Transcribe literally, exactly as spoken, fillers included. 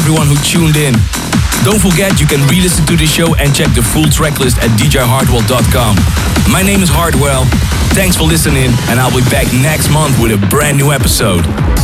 everyone who tuned in. Don't forget, you can re-listen to the show and check the full tracklist at d j hardwell dot com. My name is Hardwell. Thanks for listening, and I'll be back next month with a brand new episode.